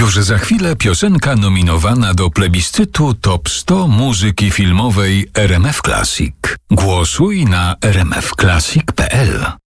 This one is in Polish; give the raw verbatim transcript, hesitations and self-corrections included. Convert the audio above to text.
Już za chwilę piosenka nominowana do plebiscytu Top sto muzyki filmowej R M F Classic. Głosuj na r m f classic kropka p l.